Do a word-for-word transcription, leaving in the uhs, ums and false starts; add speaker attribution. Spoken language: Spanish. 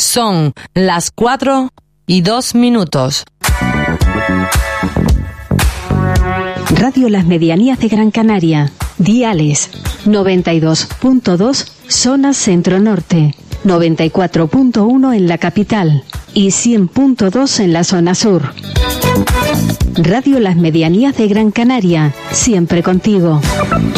Speaker 1: Son las cuatro y dos minutos.
Speaker 2: Radio Las Medianías de Gran Canaria. Diales noventa y dos punto dos zona centro-norte, noventa y cuatro punto uno en la capital y cien punto dos en la zona sur. Radio Las Medianías de Gran Canaria, siempre contigo.